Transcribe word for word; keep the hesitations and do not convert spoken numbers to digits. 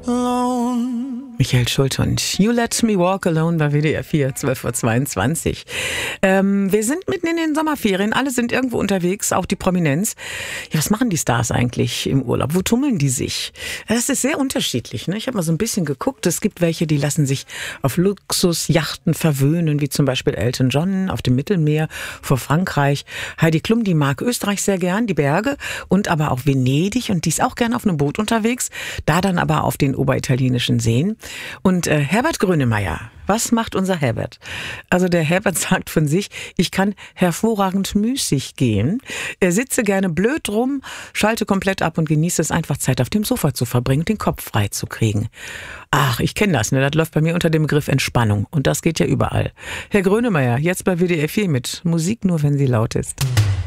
alone. Michael Schulte und You Let Me Walk Alone bei W D R vier, zwölf Uhr zweiundzwanzig. Ähm, wir sind mitten in den Sommerferien, alle sind irgendwo unterwegs, auch die Prominenz. Ja, was machen die Stars eigentlich im Urlaub? Wo tummeln die sich? Das ist sehr unterschiedlich, ne? Ich habe mal so ein bisschen geguckt. Es gibt welche, die lassen sich auf Luxusjachten verwöhnen, wie zum Beispiel Elton John auf dem Mittelmeer vor Frankreich. Heidi Klum, die mag Österreich sehr gern, die Berge, und aber auch Venedig, und die ist auch gern auf einem Boot unterwegs, da dann aber auf den oberitalienischen Seen. Und äh, Herbert Grönemeyer, was macht unser Herbert? Also der Herbert sagt von sich, ich kann hervorragend müßig gehen. Er sitze gerne blöd rum, schalte komplett ab und genieße es einfach, Zeit auf dem Sofa zu verbringen und den Kopf frei zu kriegen. Ach, ich kenne das, ne? Das läuft bei mir unter dem Begriff Entspannung. Und das geht ja überall. Herr Grönemeyer, jetzt bei W D R vier mit Musik nur, wenn sie laut ist.